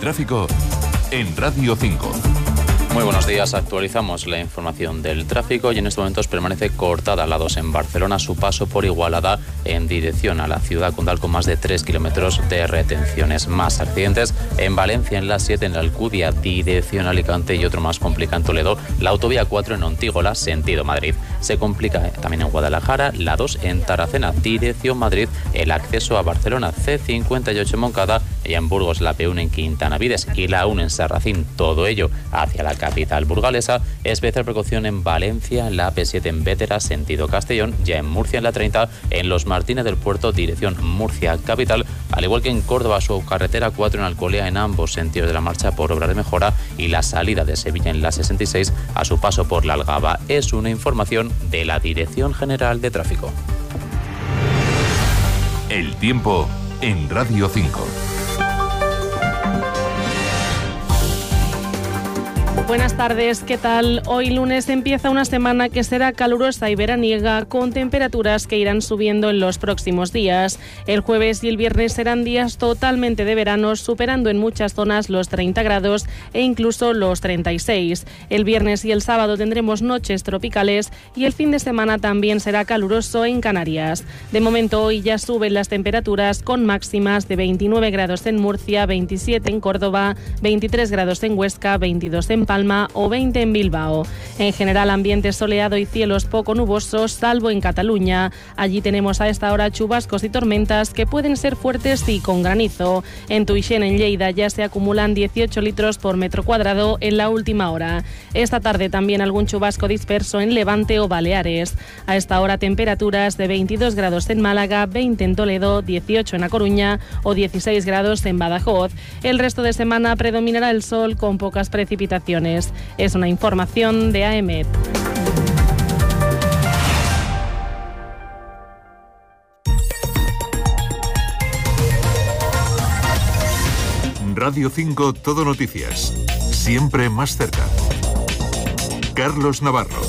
tráfico en Radio 5. Muy buenos días, actualizamos la información del tráfico y en estos momentos permanece cortada la 2 en Barcelona, su paso por Igualada en dirección a la ciudad condal con más de 3 kilómetros de retenciones. Más accidentes en Valencia, en la 7 en la Alcudia, dirección a Alicante, y otro más complica en Toledo, la autovía 4 en Ontígola, sentido Madrid. Se complica también en Guadalajara, la 2 en Tarracena, dirección Madrid, el acceso a Barcelona, C58 en Moncada, y en Burgos la P1 en Quintana Vides y la 1 en Sarracín, todo ello hacia la capital burgalesa. Especial precaución en Valencia, la AP7 en Bétera, sentido Castellón, ya en Murcia en la 30, en Los Martínez del Puerto, dirección Murcia capital, al igual que en Córdoba, su carretera 4 en Alcolea en ambos sentidos de la marcha por obra de mejora, y la salida de Sevilla en la 66 a su paso por la Algaba. Es una información de la Dirección General de Tráfico. El tiempo en Radio 5. Buenas tardes, ¿qué tal? Hoy lunes empieza una semana que será calurosa y veraniega, con temperaturas que irán subiendo en los próximos días. El jueves y el viernes serán días totalmente de verano, superando en muchas zonas los 30 grados e incluso los 36. El viernes y el sábado tendremos noches tropicales y el fin de semana también será caluroso en Canarias. De momento hoy ya suben las temperaturas, con máximas de 29 grados en Murcia, 27 en Córdoba, 23 grados en Huesca, 22 en Palma o 20 en Bilbao. En general, ambiente soleado y cielos poco nubosos, salvo en Cataluña. Allí tenemos a esta hora chubascos y tormentas que pueden ser fuertes y con granizo. En Tuixén, en Lleida, ya se acumulan 18 litros por metro cuadrado en la última hora. Esta tarde también algún chubasco disperso en Levante o Baleares. A esta hora temperaturas de 22 grados en Málaga, 20 en Toledo, 18 en A Coruña o 16 grados en Badajoz. El resto de semana predominará el sol con pocas precipitaciones. Es una información de AEMET. Radio 5 Todo Noticias. Siempre más cerca. Carlos Navarro.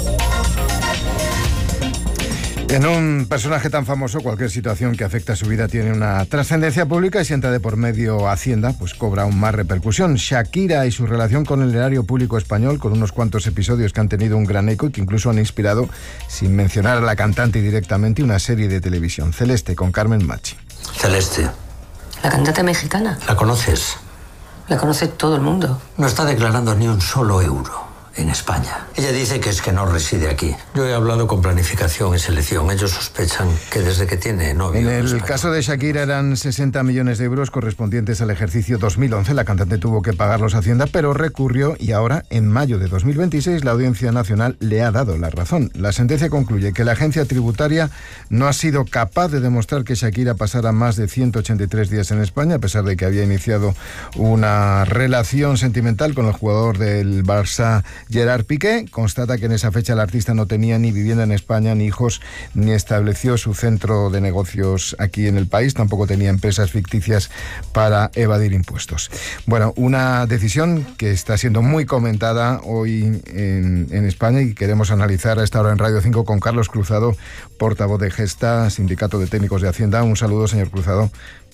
En un personaje tan famoso, cualquier situación que afecta a su vida tiene una trascendencia pública, y si entra de por medio Hacienda, pues cobra aún más repercusión. Shakira y su relación con el erario público español, con unos cuantos episodios que han tenido un gran eco y que incluso han inspirado, sin mencionar a la cantante directamente, una serie de televisión. Celeste, con Carmen Machi. Celeste. ¿La cantante mexicana? ¿La conoces? La conoce todo el mundo. No está declarando ni un solo euro en España. Ella dice que es que no reside aquí. Yo he hablado con planificación y selección. Ellos sospechan que desde que tiene novio... En el caso de Shakira eran 60 millones de euros correspondientes al ejercicio 2011. La cantante tuvo que pagarlos a Hacienda, pero recurrió, y ahora, en mayo de 2026, la Audiencia Nacional le ha dado la razón. La sentencia concluye que la agencia tributaria no ha sido capaz de demostrar que Shakira pasara más de 183 días en España, a pesar de que había iniciado una relación sentimental con el jugador del Barça, Gerard Piqué. Constata que en esa fecha el artista no tenía ni vivienda en España, ni hijos, ni estableció su centro de negocios aquí en el país. Tampoco tenía empresas ficticias para evadir impuestos. Bueno, una decisión que está siendo muy comentada hoy en España, y queremos analizar a esta hora en Radio 5 con Carlos Cruzado, portavoz de Gesta, Sindicato de Técnicos de Hacienda. Un saludo, señor Cruzado.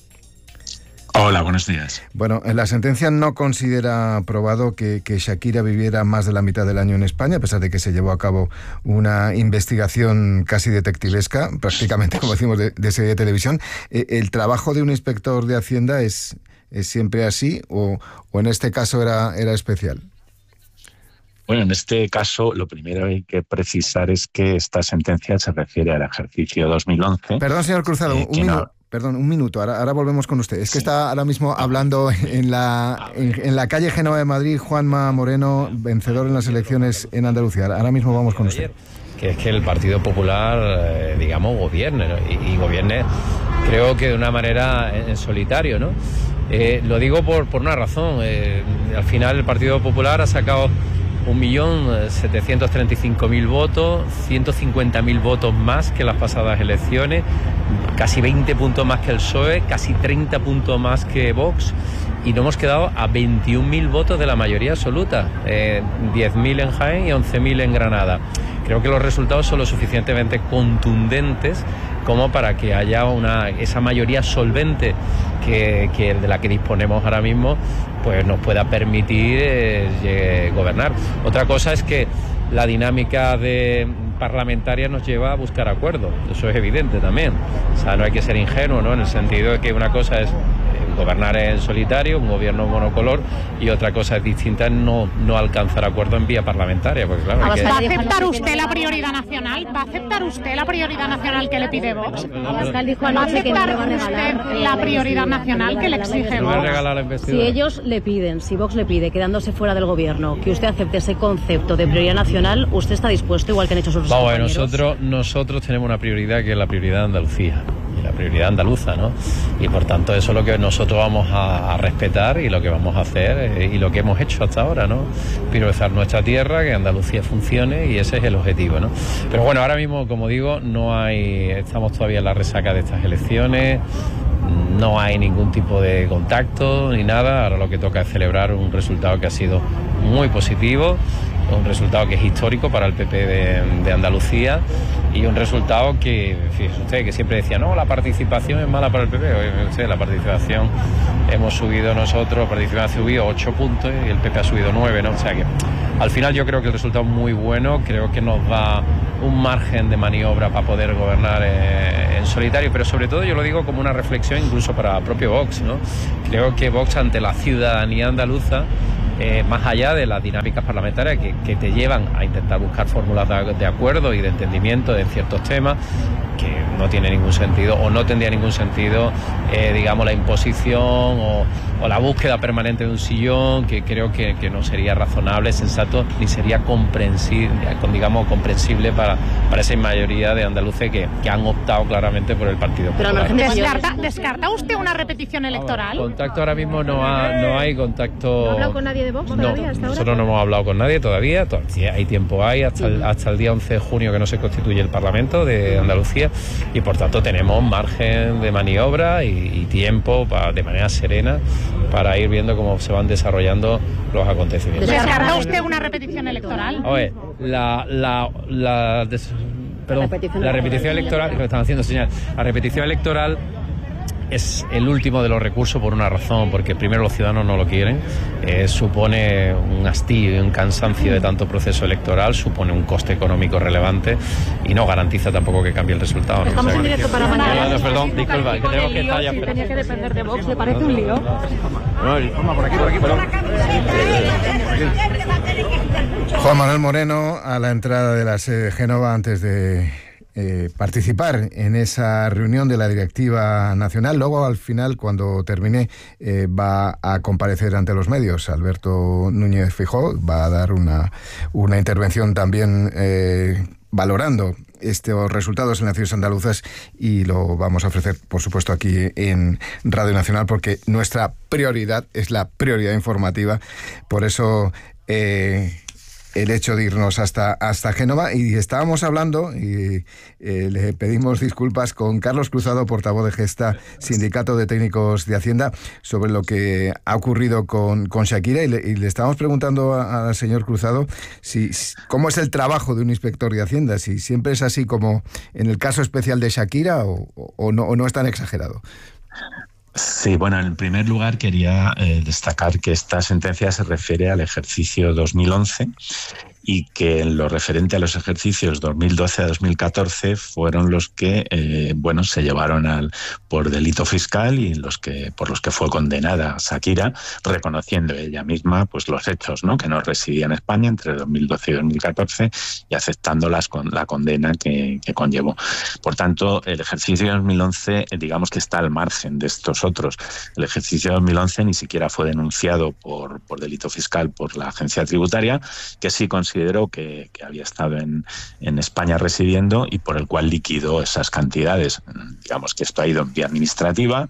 Hola, buenos días. Bueno, la sentencia no considera probado que Shakira viviera más de la mitad del año en España, a pesar de que se llevó a cabo una investigación casi detectivesca, prácticamente, como decimos, de serie de televisión. ¿El trabajo de un inspector de Hacienda es siempre así, o en este caso era especial? Bueno, en este caso lo primero que hay que precisar es que esta sentencia se refiere al ejercicio 2011. Perdón, señor Cruzado, un minuto, ahora volvemos con usted. Es que está ahora mismo hablando en la calle Génova de Madrid Juanma Moreno, vencedor en las elecciones en Andalucía. Ahora mismo vamos con usted. Que es que el Partido Popular, gobierne, ¿no? y gobierne, creo que de una manera en solitario, ¿no? Lo digo por una razón. Al final el Partido Popular ha sacado 1.735.000 votos, 150.000 votos más que las pasadas elecciones, casi 20 puntos más que el PSOE, casi 30 puntos más que Vox, y nos hemos quedado a 21.000 votos de la mayoría absoluta, 10.000 en Jaén y 11.000 en Granada. creo que los resultados son lo suficientemente contundentes como para que haya esa mayoría solvente que de la que disponemos ahora mismo, pues nos pueda permitir gobernar. Otra cosa es que la dinámica parlamentaria nos lleva a buscar acuerdos, eso es evidente también. O sea, no hay que ser ingenuo, ¿no? En el sentido de que una cosa es gobernar en solitario, un gobierno monocolor, y otra cosa es distinta, no alcanzar acuerdo en vía parlamentaria. Porque, claro, ¿Va a aceptar usted la prioridad nacional? ¿Va a aceptar usted la prioridad nacional que le pide Vox? ¿Va a aceptar usted la prioridad nacional que le exige Vox? Si ellos le piden, si Vox le pide, quedándose fuera del gobierno, que usted acepte ese concepto de prioridad nacional, ¿usted está dispuesto, igual que han hecho sus compañeros? Nosotros tenemos una prioridad que es la prioridad de Andalucía, la prioridad andaluza, ¿no? Y por tanto eso es lo que nosotros vamos a respetar y lo que vamos a hacer y lo que hemos hecho hasta ahora, ¿no? Priorizar nuestra tierra, que Andalucía funcione, y ese es el objetivo, ¿no? Pero bueno, ahora mismo, como digo, estamos todavía en la resaca de estas elecciones, no hay ningún tipo de contacto ni nada. Ahora lo que toca es celebrar un resultado que ha sido muy positivo, un resultado que es histórico para el PP de Andalucía, y un resultado que, fíjese usted, que siempre decía, no, la participación es mala para el PP. Oye, la participación hemos subido nosotros, la participación ha subido 8 puntos y el PP ha subido 9, ¿no? O sea que al final yo creo que el resultado es muy bueno, creo que nos da un margen de maniobra para poder gobernar en solitario, pero sobre todo yo lo digo como una reflexión incluso para propio Vox, ¿no? Creo que Vox, ante la ciudadanía andaluza, más allá de las dinámicas parlamentarias que te llevan a intentar buscar fórmulas de acuerdo y de entendimiento de ciertos temas, que no tiene ningún sentido, o no tendría ningún sentido, digamos, la imposición o la búsqueda permanente de un sillón, que creo que no sería razonable, sensato, ni sería comprensible para esa mayoría de andaluces que han optado claramente por el Partido Popular. ¿Descarta usted una repetición electoral? Contacto ahora mismo no hay contacto. ¿No ha hablado con nadie de Vox todavía hasta ahora? Nosotros no hemos hablado con nadie todavía hay tiempo, hasta el día 11 de junio que no se constituye el Parlamento de Andalucía, y por tanto tenemos margen de maniobra y tiempo de manera serena para ir viendo cómo se van desarrollando los acontecimientos. ¿Descarta usted una repetición electoral? Oye, la repetición electoral, que me están haciendo señal, la repetición electoral es el último de los recursos por una razón, porque primero los ciudadanos no lo quieren, supone un hastío y un cansancio de tanto proceso electoral, supone un coste económico relevante y no garantiza tampoco que cambie el resultado, ¿no? Estamos en directo para mañana. Perdón, disculpa, que tenemos que estar ya. Si tenía que depender de Vox, ¿le parece un lío? No, por aquí, perdón. Juan Manuel Moreno a la entrada de la sede de Génova antes de participar en esa reunión de la directiva nacional. Luego, al final, cuando termine, va a comparecer ante los medios. Alberto Núñez Feijóo va a dar una intervención también valorando estos resultados en las ciudades andaluzas, y lo vamos a ofrecer, por supuesto, aquí en Radio Nacional, porque nuestra prioridad es la prioridad informativa. Por eso el hecho de irnos hasta Génova, y estábamos hablando, y le pedimos disculpas, con Carlos Cruzado, portavoz de Gesta, Sindicato de Técnicos de Hacienda, sobre lo que ha ocurrido con Shakira, y le estábamos preguntando al señor Cruzado cómo es el trabajo de un inspector de Hacienda, si siempre es así como en el caso especial de Shakira, o no es tan exagerado. Sí, bueno, en primer lugar quería destacar que esta sentencia se refiere al ejercicio 2011 y que en lo referente a los ejercicios 2012 a 2014 fueron los que se llevaron por delito fiscal, y por los que fue condenada Shakira, reconociendo ella misma pues los hechos, ¿no?, que no residía en España entre 2012 y 2014, y aceptando la condena que conllevó. Por tanto, el ejercicio 2011 digamos que está al margen de estos otros. El ejercicio 2011 ni siquiera fue denunciado por delito fiscal por la agencia tributaria, que sí consideró que había estado en España residiendo, y por el cual liquidó esas cantidades. Digamos que esto ha ido en vía administrativa.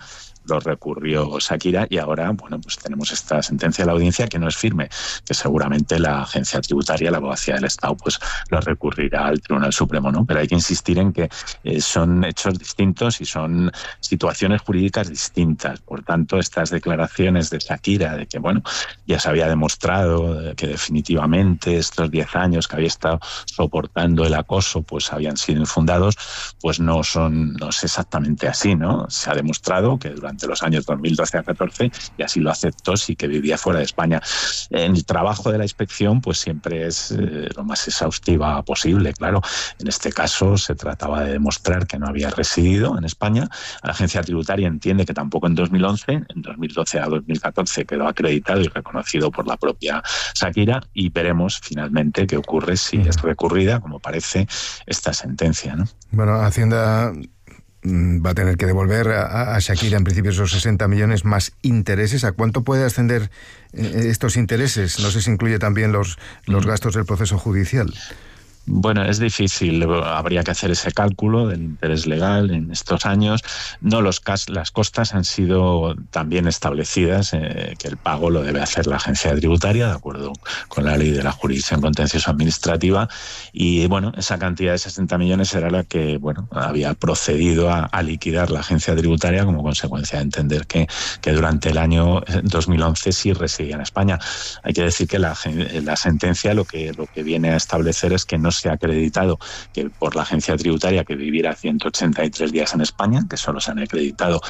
lo recurrió Shakira y ahora, bueno, pues tenemos esta sentencia de la audiencia que no es firme, que seguramente la agencia tributaria, la Abogacía del Estado, pues lo recurrirá al Tribunal Supremo, ¿no? Pero hay que insistir en que son hechos distintos y son situaciones jurídicas distintas. Por tanto, estas declaraciones de Shakira de que, bueno, ya se había demostrado que definitivamente estos 10 años que había estado soportando el acoso pues habían sido infundados, pues no es exactamente así, ¿no? Se ha demostrado que durante los años 2012 a 14, y así lo aceptó, sí que vivía fuera de España. El trabajo de la inspección pues siempre es lo más exhaustiva posible, claro. En este caso se trataba de demostrar que no había residido en España. La agencia tributaria entiende que tampoco en 2011, en 2012 a 2014 quedó acreditado y reconocido por la propia Shakira, y veremos finalmente qué ocurre si es recurrida, como parece, esta sentencia, ¿no? Bueno, Hacienda va a tener que devolver a Shakira en principio esos 60 millones más intereses. ¿A cuánto puede ascender estos intereses? No sé si incluye también los gastos del proceso judicial. Bueno, es difícil, habría que hacer ese cálculo del interés legal en estos años. No, las costas han sido también establecidas, que el pago lo debe hacer la agencia tributaria, de acuerdo con la ley de la jurisdicción contencioso administrativa, y bueno, esa cantidad de 60 millones era la que, bueno, había procedido a liquidar la agencia tributaria como consecuencia de entender que durante el año 2011 sí residía en España. Hay que decir que la sentencia lo que viene a establecer es que no se ha acreditado que por la agencia tributaria que viviera 183 días en España, que solo se han acreditado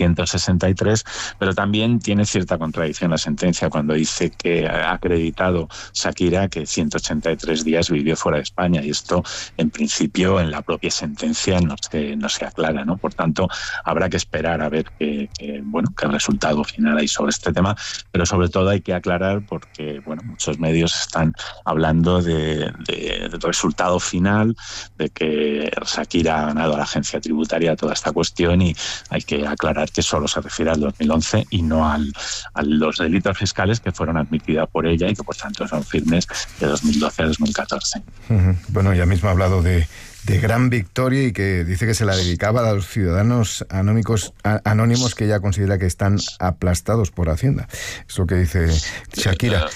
163, pero también tiene cierta contradicción la sentencia cuando dice que ha acreditado Shakira que 183 días vivió fuera de España, y esto en principio en la propia sentencia no se aclara, ¿no? Por tanto, habrá que esperar a ver qué resultado final hay sobre este tema, pero sobre todo hay que aclarar porque, bueno, muchos medios están hablando de resultado final, de que Shakira ha ganado a la agencia tributaria toda esta cuestión, y hay que aclarar que solo se refiere al 2011 y no a los delitos fiscales que fueron admitidos por ella y que por tanto son firmes de 2012 a 2014. Bueno, ella misma ha hablado de gran victoria y que dice que se la dedicaba a los ciudadanos anónimos que ella considera que están aplastados por Hacienda. Es lo que dice Shakira.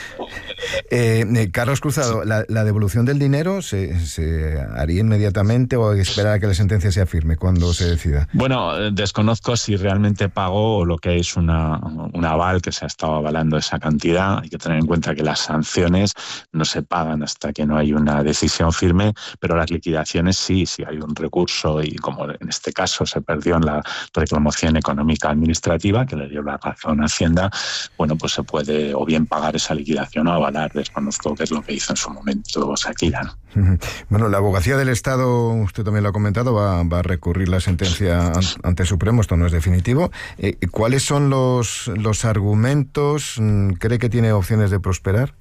Carlos Cruzado, ¿la devolución del dinero se haría inmediatamente o hay que esperar a que la sentencia sea firme cuando se decida? Bueno, desconozco si realmente pagó o lo que es un aval que se ha estado avalando esa cantidad. Hay que tener en cuenta que las sanciones no se pagan hasta que no hay una decisión firme, pero las liquidaciones sí hay un recurso, y como en este caso se perdió en la reclamación económica administrativa que le dio la razón a Hacienda, bueno, pues se puede o bien pagar esa liquidación o avalar. Desconozco qué es lo que hizo en su momento Shakira. Bueno, la Abogacía del Estado, usted también lo ha comentado, va a recurrir la sentencia ante Supremo, esto no es definitivo. ¿Cuáles son los argumentos? ¿Cree que tiene opciones de prosperar?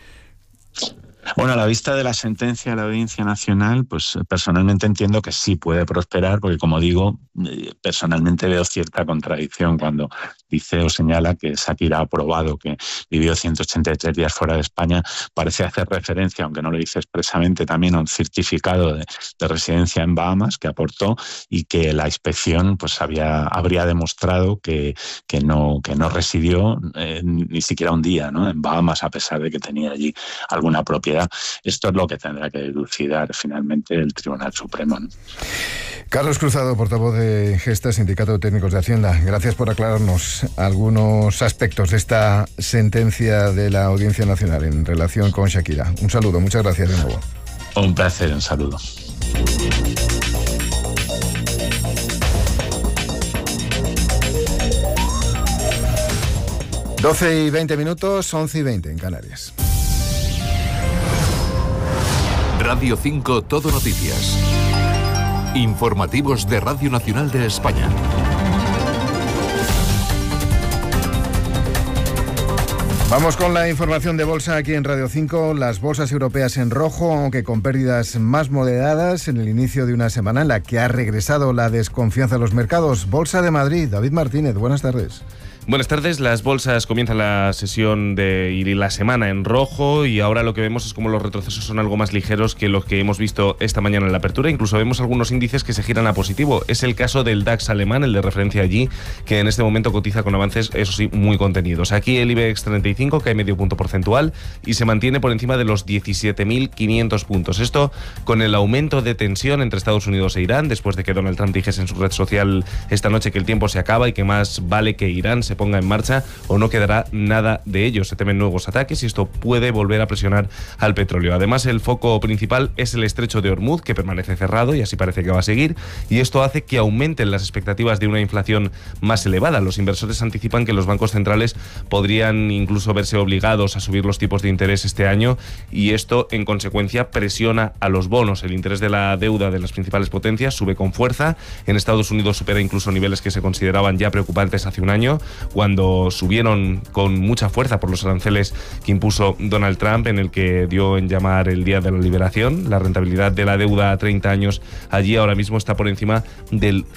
Bueno, a la vista de la sentencia de la Audiencia Nacional, pues personalmente entiendo que sí puede prosperar, porque como digo, personalmente veo cierta contradicción cuando dice o señala que Shakira ha probado que vivió 183 días fuera de España. Parece hacer referencia, aunque no lo dice expresamente, también a un certificado de residencia en Bahamas que aportó, y que la inspección pues habría demostrado que no residió ni siquiera un día, ¿no?, en Bahamas, a pesar de que tenía allí alguna propiedad. Esto es lo que tendrá que dilucidar finalmente el Tribunal Supremo, ¿no? Carlos Cruzado, portavoz de Gesta, Sindicato de Técnicos de Hacienda. Gracias por aclararnos algunos aspectos de esta sentencia de la Audiencia Nacional en relación con Shakira. Un saludo, muchas gracias de nuevo. Un placer, un saludo. Doce y 20 minutos, 11 y 20 en Canarias. Radio 5 Todo Noticias. Informativos de Radio Nacional de España. Vamos con la información de bolsa aquí en Radio 5. Las bolsas europeas en rojo, aunque con pérdidas más moderadas en el inicio de una semana en la que ha regresado la desconfianza a los mercados. Bolsa de Madrid, David Martínez, buenas tardes. Buenas tardes. Las bolsas comienzan la sesión y la semana en rojo, y ahora lo que vemos es como los retrocesos son algo más ligeros que los que hemos visto esta mañana en la apertura. Incluso vemos algunos índices que se giran a positivo. Es el caso del DAX alemán, el de referencia allí, que en este momento cotiza con avances, eso sí, muy contenidos. Aquí el IBEX 35 cae medio punto porcentual y se mantiene por encima de los 17.500 puntos. Esto con el aumento de tensión entre Estados Unidos e Irán, después de que Donald Trump dijese en su red social esta noche que el tiempo se acaba y que más vale que Irán se ponga en marcha o no quedará nada de ello. Se temen nuevos ataques y esto puede volver a presionar al petróleo. Además, el foco principal es el estrecho de Hormuz, que permanece cerrado y así parece que va a seguir, y esto hace que aumenten las expectativas de una inflación más elevada. Los inversores anticipan que los bancos centrales podrían incluso verse obligados a subir los tipos de interés este año, y esto en consecuencia presiona a los bonos. El interés de la deuda de las principales potencias sube con fuerza. En Estados Unidos supera incluso niveles que se consideraban ya preocupantes hace un año, cuando subieron con mucha fuerza por los aranceles que impuso Donald Trump, en el que dio en llamar el Día de la Liberación. La rentabilidad de la deuda a 30 años allí ahora mismo está por encima del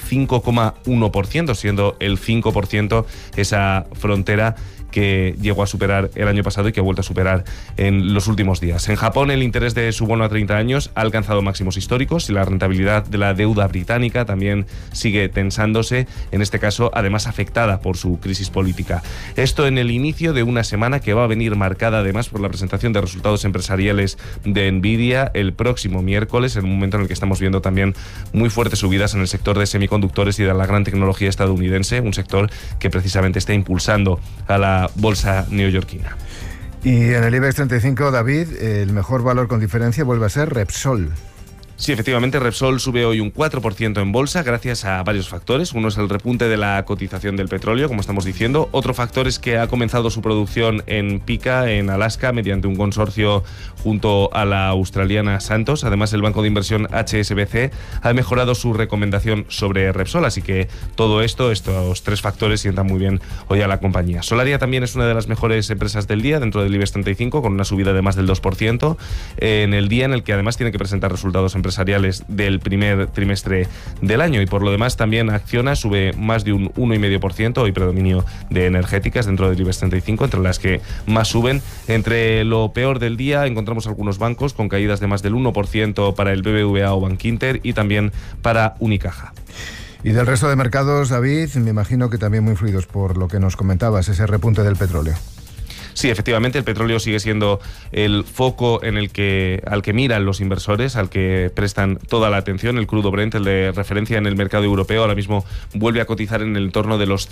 5,1%, siendo el 5% esa frontera que llegó a superar el año pasado y que ha vuelto a superar en los últimos días. En Japón, el interés de su bono a 30 años ha alcanzado máximos históricos y la rentabilidad de la deuda británica también sigue tensándose, en este caso además afectada por su crisis política. Esto en el inicio de una semana que va a venir marcada además por la presentación de resultados empresariales de Nvidia el próximo miércoles, en un momento en el que estamos viendo también muy fuertes subidas en el sector de semiconductores y de la gran tecnología estadounidense, un sector que precisamente está impulsando a la bolsa neoyorquina. Y en el IBEX 35, David, el mejor valor con diferencia vuelve a ser Repsol. Sí, efectivamente, Repsol sube hoy un 4% en bolsa gracias a varios factores. Uno es el repunte de la cotización del petróleo, como estamos diciendo. Otro factor es que ha comenzado su producción en Pikka, en Alaska, mediante un consorcio junto a la australiana Santos. Además, el banco de inversión HSBC ha mejorado su recomendación sobre Repsol, así que todo esto, estos tres factores, sientan muy bien hoy a la compañía. Solaria también es una de las mejores empresas del día dentro del IBEX 35, con una subida de más del 2%, en el día en el que además tiene que presentar resultados empresariales del primer trimestre del año, y por lo demás también Acciona sube más de un 1,5%, hoy predominio de energéticas dentro del IBEX 35, entre las que más suben. Entre lo peor del día encontramos algunos bancos con caídas de más del 1% para el BBVA o Bankinter y también para Unicaja. Y del resto de mercados, David, me imagino que también muy influidos por lo que nos comentabas, ese repunte del petróleo. Sí, efectivamente, el petróleo sigue siendo el foco al que miran los inversores, al que prestan toda la atención. El crudo Brent, el de referencia en el mercado europeo, ahora mismo vuelve a cotizar en el entorno de los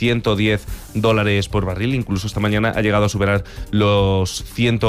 $110 por barril. Incluso esta mañana ha llegado a superar los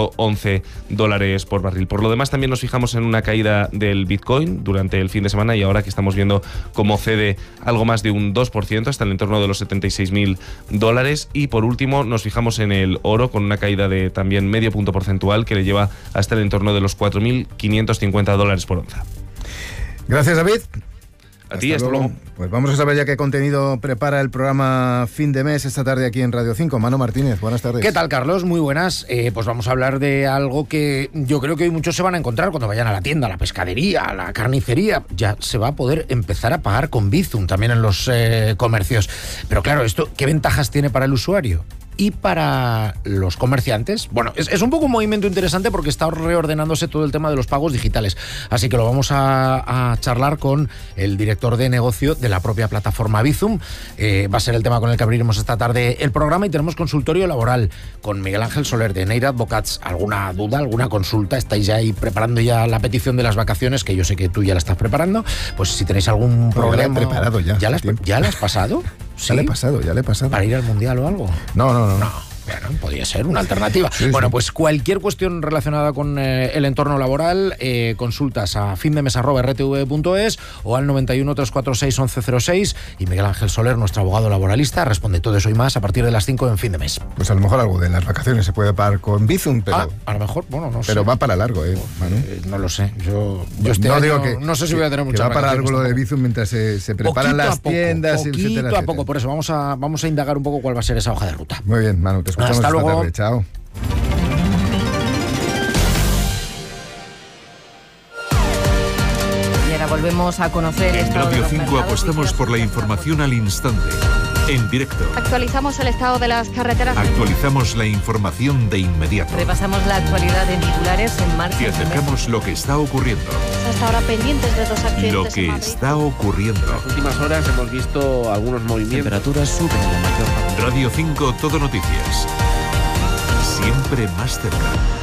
$111 por barril. Por lo demás, también nos fijamos en una caída del Bitcoin durante el fin de semana, y ahora que estamos viendo cómo cede algo más de un 2%, hasta el entorno de los $76.000. Y por último, nos fijamos en el oro, con una caída de también medio punto porcentual que le lleva hasta el entorno de los $4.550 por onza. Gracias, David. A ti, hasta luego. Pues vamos a saber ya qué contenido prepara el programa Fin de Mes esta tarde aquí en Radio 5. Manu Martínez, buenas tardes. ¿Qué tal, Carlos? Muy buenas. Pues vamos a hablar de algo que yo creo que hoy muchos se van a encontrar cuando vayan a la tienda, a la pescadería, a la carnicería. Ya se va a poder empezar a pagar con Bizum también en los comercios. Pero claro, ¿esto qué ventajas tiene para el usuario? Y para los comerciantes, bueno, es un poco un movimiento interesante porque está reordenándose todo el tema de los pagos digitales. Así que lo vamos a charlar con el director de negocio de la propia plataforma Bizum. Va a ser el tema con el que abriremos esta tarde el programa, y tenemos consultorio laboral con Miguel Ángel Soler de Neira Advocats. ¿Alguna duda, alguna consulta? ¿Estáis ya ahí preparando ya la petición de las vacaciones? Que yo sé que tú ya la estás preparando. Pues si tenéis algún problema... Ya preparado ya. ¿Ya la has pasado? ¿Sí? Ya le he pasado. ¿Para ir al Mundial o algo? No. Bueno, podría ser una alternativa. Sí, bueno, pues cualquier cuestión relacionada con el entorno laboral, consultas a findemes@rtv.es o al 91 346 1106, y Miguel Ángel Soler, nuestro abogado laboralista, responde todo eso y más a partir de las 5 en Fin de Mes. Pues a lo mejor algo de las vacaciones se puede pagar con Bizum, pero... a lo mejor, bueno, no sé. Pero va para largo, Manu. No lo sé. Yo este año digo que, no sé si voy a tener muchas vacaciones. Va para largo lo de Bizum mientras se preparan las tiendas, poquito etcétera. A poco, por eso vamos a indagar un poco cuál va a ser esa hoja de ruta. Muy bien, Manu, te escuchamos esta luego. Tarde. Chao. Y ahora volvemos a conocer... En Radio 5 apostamos por la información al instante. En directo. Actualizamos el estado de las carreteras. Actualizamos la información de inmediato. Repasamos la actualidad en titulares en marcha. Te acercamos lo que está ocurriendo. Hasta ahora pendientes de 2 accidentes. Lo que está ocurriendo. En las últimas horas hemos visto algunos movimientos. Temperaturas suben en la mayor parte. Radio 5 Todo Noticias. Siempre más cerca.